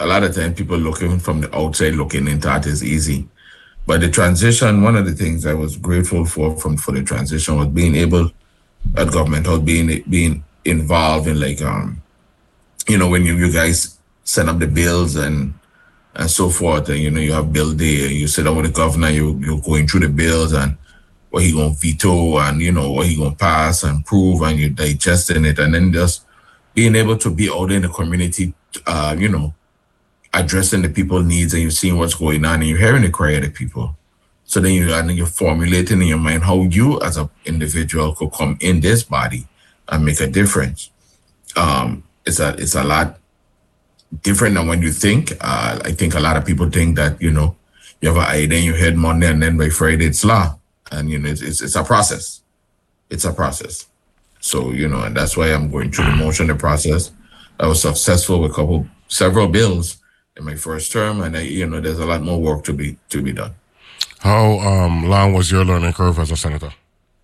a lot of times people looking from the outside looking into that is easy. But the transition, one of the things I was grateful for the transition was being able at government or being involved in like when you guys set up the bills and so forth, and you have bill day and you sit down with the governor, you're going through the bills and what he gonna veto and what he gonna pass and prove, and you're digesting it, and then just being able to be out in the community, addressing the people's needs, and you're seeing what's going on and you're hearing the cry of the people. So then you're formulating in your mind how you as an individual could come in this body and make a difference. It's a lot different than when you think. I think a lot of people think that, you have an idea in your head Monday and then by Friday it's law. And, it's a process. It's a process. So, and that's why I'm going through the motion, the process. I was successful with several bills in my first term, and there's a lot more work to be done. How long was your learning curve as a senator?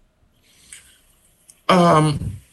I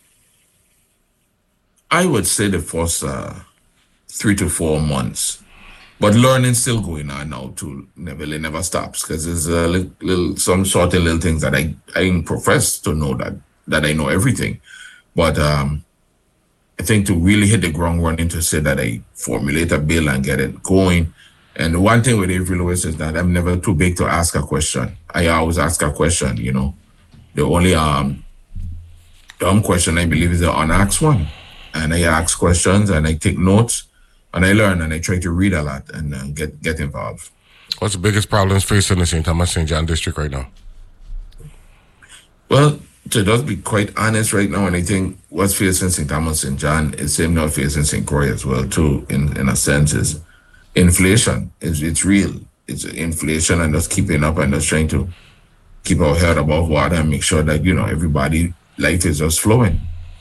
would say the first 3 to 4 months, but learning still going on now too. It never stops, because there's some sort of little things that I profess to know that I know everything, but I think to really hit the ground running, to say that I formulate a bill and get it going. And the one thing with Avery Lewis is that I'm never too big to ask a question. I always ask a question. The only dumb question I believe is the unasked one. And I ask questions and I take notes and I learn and I try to read a lot and get involved. What's the biggest problems facing the St. Thomas St. John district right now? Well, to just be quite honest right now, and I think what's facing St. Thomas St. John is same now facing St. Croix as well too, in a sense, is inflation. It's real. It's inflation, and just keeping up and just trying to keep our head above water and make sure that, everybody life is just flowing.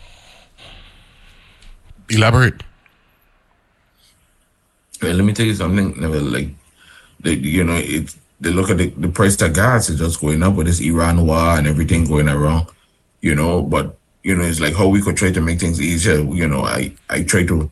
Elaborate. Well, let me tell you something. They look at the price of gas is just going up with this Iran war and everything going around, but, it's like how we could try to make things easier. I try to,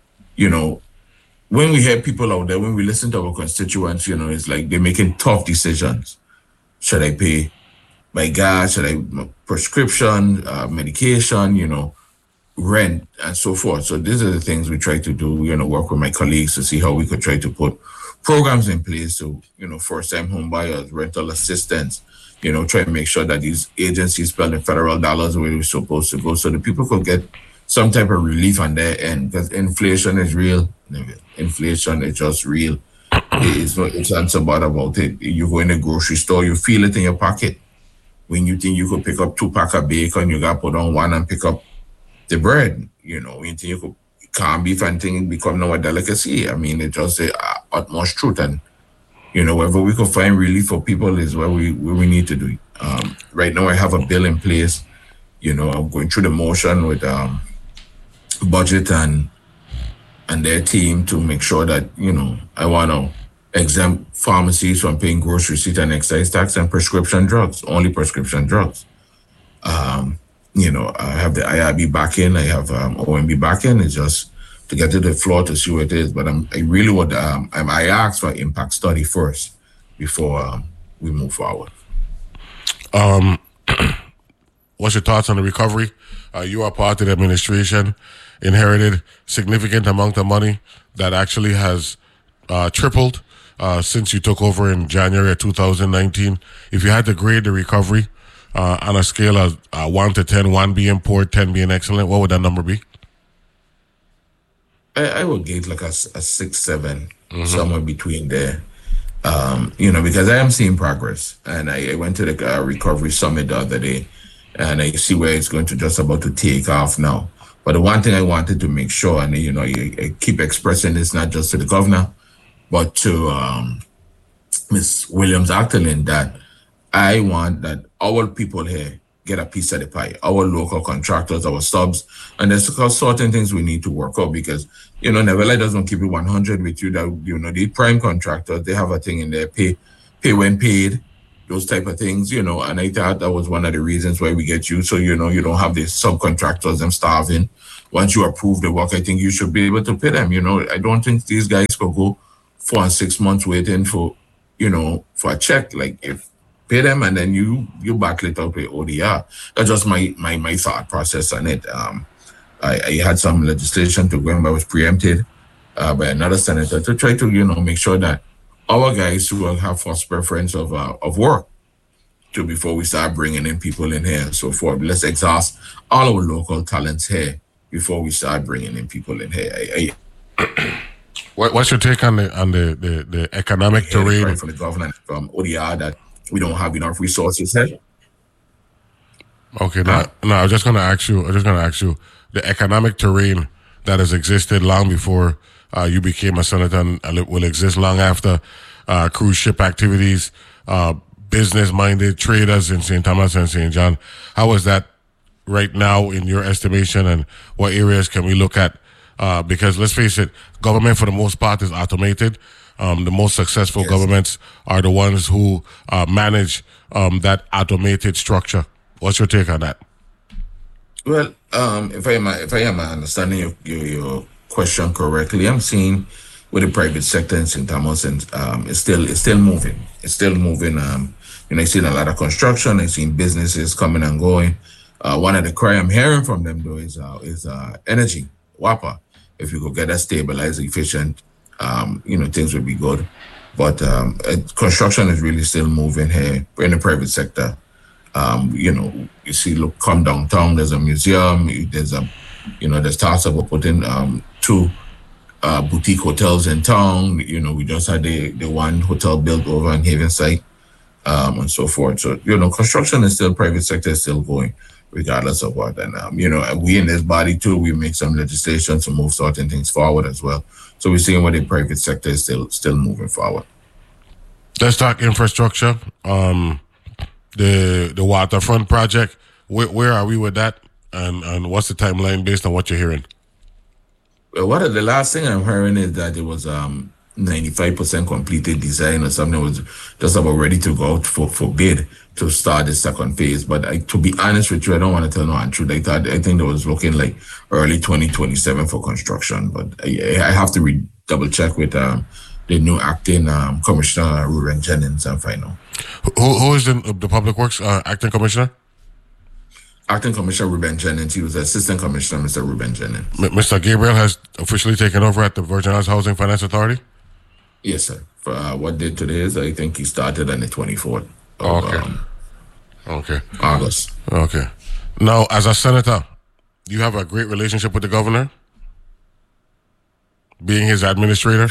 when we hear people out there, when we listen to our constituents, it's like they're making tough decisions. Should I pay by gas? Should I prescription, medication, rent and so forth? So these are the things we try to do, work with my colleagues to see how we could try to put programs in place to, first-time home buyers, rental assistance, try to make sure that these agencies spend the federal dollars where they're supposed to go, so the people could get some type of relief on their end, because inflation is real. Inflation is just real. It's not about it. You go in the grocery store, you feel it in your pocket. When you think you could pick up 2 packs of bacon, you got to put on 1 and pick up the bread. When you think you could corned beef and things become now a delicacy. I mean, it's just the utmost truth. And, wherever we could find relief for people is where we need to do it. Right now I have a bill in place. I'm going through the motion with budget and their team to make sure that, I want to exempt pharmacies from paying grocery receipt and excise tax and prescription drugs, only prescription drugs. I have the IRB back in, I have OMB back in. It's just to get to the floor to see what it is. But I asked for impact study first before we move forward. What's your thoughts on the recovery? You are part of the administration, inherited significant amount of money that actually has tripled since you took over in January of 2019. If you had to grade the recovery on a scale of 1 to 10, 1 being poor, 10 being excellent, what would that number be? I would gauge like a 6, 7, somewhere between there. Because I am seeing progress. And I went to the recovery summit the other day, and I see where it's going to just about to take off now. But the one thing I wanted to make sure, and I keep expressing this not just to the governor, but to Ms. Williams-Ackerlin, that I want that our people here get a piece of the pie, our local contractors, our subs, and there's certain things we need to work out, because, Nevela doesn't keep it 100 with you. That, the prime contractors, they have a thing in there, pay when paid, those type of things, and I thought that was one of the reasons why we get you. So, you don't have the subcontractors, them starving, once you approve the work, I think you should be able to pay them. I don't think these guys could go 4 and 6 months waiting for, for a check. Like, if pay them and then you back it up with ODR. That's just my thought process on it. I had some legislation to go in, but was preempted by another senator to try to, make sure that our guys who will have first preference of work before we start bringing in people in here and so forth. Let's exhaust all our local talents here before we start bringing in people in here. What's your take on the economic terrain from the government, from ODR, that we don't have enough resources here? Okay, now I was just going to ask you the economic terrain that has existed long before you became a senator and it will exist long after cruise ship activities, business-minded traders in St. Thomas and St. John. How is that right now in your estimation, and what areas can we look at? Because let's face it, government for the most part is automated. The most successful governments are the ones who manage that automated structure. What's your take on that? Well, if I am understanding your question correctly, I'm seeing with the private sector in St. Thomas, and it's still moving. It's still moving. I've seen a lot of construction. I've seen businesses coming and going. One of the cry I'm hearing from them though is energy, WAPA. If you could get that stabilized, efficient, things would be good. But construction is really still moving here in the private sector. You see, look, come downtown, there's a museum, there's talks about putting 2 boutique hotels in town. We just had the one hotel built over in Havenside, and so forth. So, construction is still, private sector is still going, regardless of what. And, we in this body too, we make some legislation to move certain things forward as well. So we're seeing where the private sector is still moving forward. Let's talk infrastructure. The waterfront project, where are we with that? And what's the timeline based on what you're hearing? Well, the last thing I'm hearing is that it was 95% completed design or something. Was just about ready to go out for bid to start the second phase. But to be honest with you, I don't want to tell no untruth. I think it was looking like early 2027 for construction. But I have to double check with the new acting commissioner, Ruben Jennings, and find out. Who is the Public Works acting commissioner? Acting Commissioner Ruben Jennings. He was Assistant Commissioner, Mr. Ruben Jennings. Mr. Gabriel has officially taken over at the Virgin Islands Housing Finance Authority? Yes, sir. For what date today is, I think he started on the 24th of August. Okay. Now, as a senator, you have a great relationship with the governor, being his administrator?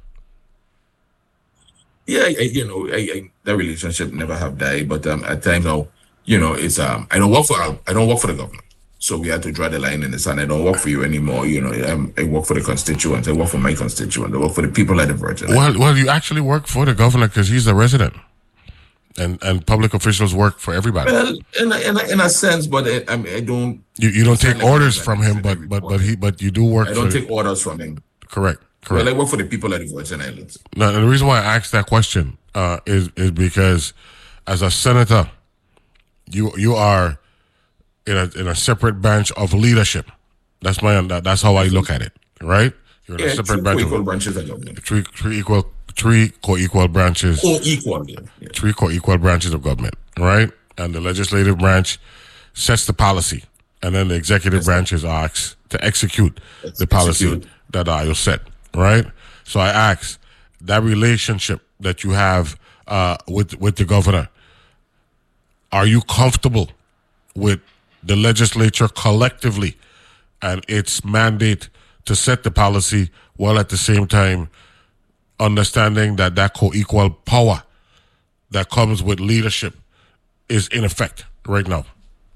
Yeah, that relationship never have died, but at times now, it's I don't work for the government, so we had to draw the line in the sand. I don't work for you anymore. I work for the constituents. I work for my constituents. I work for the people at the Virgin Islands. Well, you actually work for the governor because he's the resident, and public officials work for everybody. Well, in a sense, but I don't. You don't take orders from him, but you do work. I don't take orders from him. Correct. Well, I work for the people at the Virgin Islands. Now, the reason why I asked that question is because as a senator, you are in a separate branch of leadership. That's how I look at it, right? You're in a separate branch of branches of government. Three co-equal branches. Three co-equal branches of government, right? And the legislative branch sets the policy, and then the executive branch is asked to execute the policy that I will set, right? So I ask, that relationship that you have with the governor, are you comfortable with the legislature collectively and its mandate to set the policy, while at the same time understanding that co-equal power that comes with leadership is in effect right now?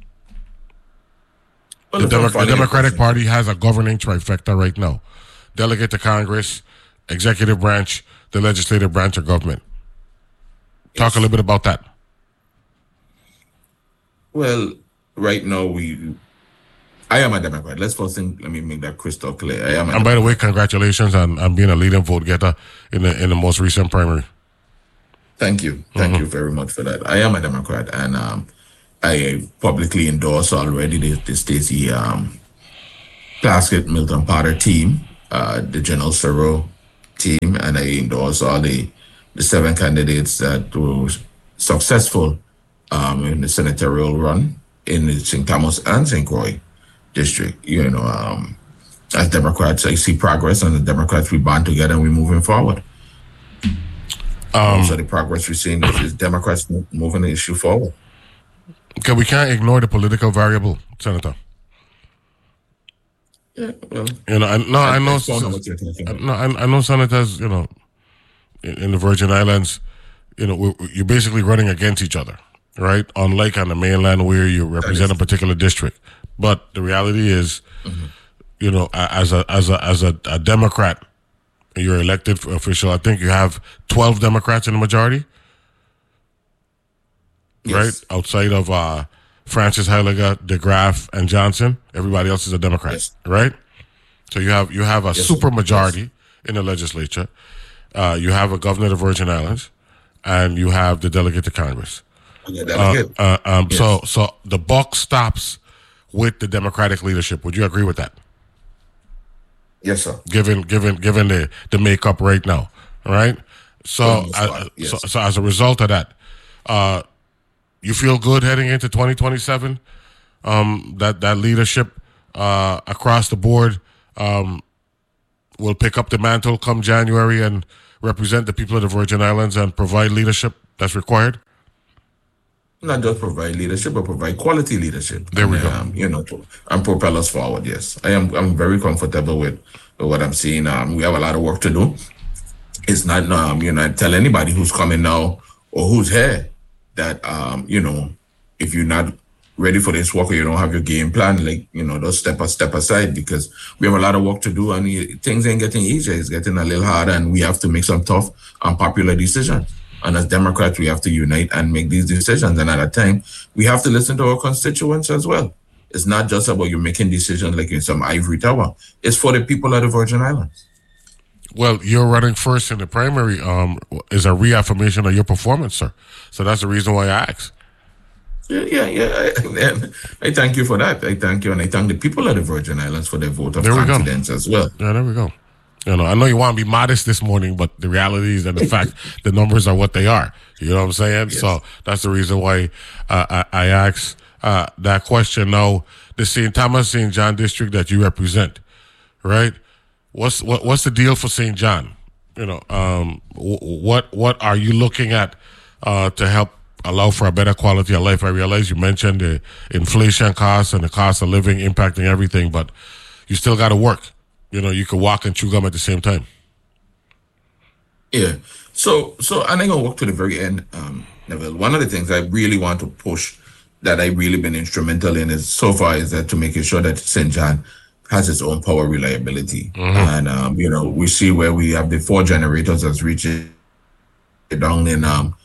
Well, the Democratic Party has a governing trifecta right now: delegate to Congress, executive branch, the legislative branch of government. Talk a little bit about that. Well, right now I am a Democrat. Let me make that crystal clear. I am. And by the way, congratulations on being a leading vote getter in the most recent primary. Thank you. Thank you very much for that. I am a Democrat, and I publicly endorse already the Stacey Plaskett Milton Potter team, the General Sero team, and I endorse all the 7 candidates that were successful in the senatorial run in the St. Thomas and St. Croix district. As Democrats, I see progress, and the Democrats, we band together and we're moving forward. So the progress we're seeing is Democrats moving the issue forward. Okay, we can't ignore the political variable, Senator. Yeah, well, I know senators, in the Virgin Islands, you're basically running against each other, right? Unlike on the mainland where you represent a particular district. But the reality is, as a Democrat, you're elected official. I think you have 12 Democrats in the majority, yes, right? Outside of Francis Heiliger, DeGraff, and Johnson, everybody else is a Democrat, yes, right? So you have a super majority in the legislature. You have a governor of the Virgin Islands, and you have the delegate to Congress. Yes. So the buck stops with the Democratic leadership. Would you agree with that? Yes, sir. Given the makeup right now, right? So so as a result of that, you feel good heading into 2027. That leadership across the board will pick up the mantle come January and represent the people of the Virgin Islands and provide leadership that's required. Not just provide leadership, but provide quality leadership. There we go. And propel us forward. Yes, I'm very comfortable with what I'm seeing. We have a lot of work to do. It's not, tell anybody who's coming now or who's here that, if you're not ready for this work or you don't have your game plan, just step aside, because we have a lot of work to do and things ain't getting easier. It's getting a little harder, and we have to make some tough, unpopular decisions. And as Democrats, we have to unite and make these decisions. And at a time, we have to listen to our constituents as well. It's not just about you making decisions like in some ivory tower. It's for the people of the Virgin Islands. Well, you're running first in the primary is a reaffirmation of your performance, sir. So that's the reason why I asked. Yeah. I thank you for that. I thank you, and I thank the people of the Virgin Islands for their vote of confidence as well. Yeah, there we go. I know you want to be modest this morning, but the reality is that the fact the numbers are what they are. You know what I'm saying? Yes. So that's the reason why I asked that question. Now, the St. Thomas, St. John district that you represent, right? What's the deal for St. John? What are you looking at to help allow for a better quality of life? I realize you mentioned the inflation costs and the cost of living impacting everything, but you still got to work. You could walk and chew gum at the same time. Yeah. So I'm going to work to the very end, Neville. One of the things I really want to push that I've really been instrumental in is that to making sure that St. John has its own power reliability. Mm-hmm. And, we see where we have the 4 generators that's reaching down in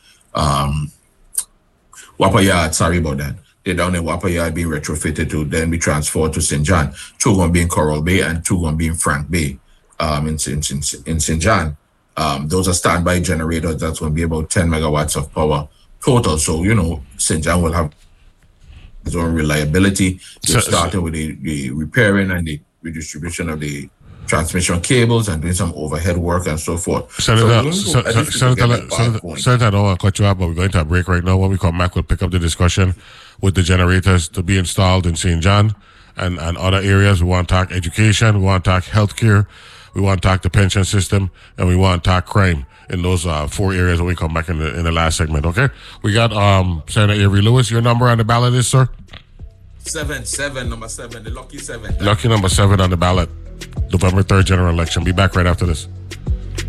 Wappa Yard. Sorry about that. They're down in Wappa Yard being retrofitted to then be transferred to St. John. 2 going to be in Coral Bay and 2 going to be in Frank Bay in St. John. Those are standby generators. That's going to be about 10 megawatts of power total. So, St. John will have its own reliability. They started with the repairing and the redistribution of the transmission cables and doing some overhead work and so forth. Senator, I don't want to cut you off, but we're going to a break right now. When we come back, we'll pick up the discussion with the generators to be installed in St. John and other areas. We want to talk education, we want to talk healthcare, we want to talk the pension system, and we want to talk crime in those 4 areas when we come back in the last segment, okay? We got Senator Avery Lewis. Your number on the ballot is, sir? Number 7, the lucky 7. Lucky number 7 on the ballot. November 3rd general election. Be back right after this.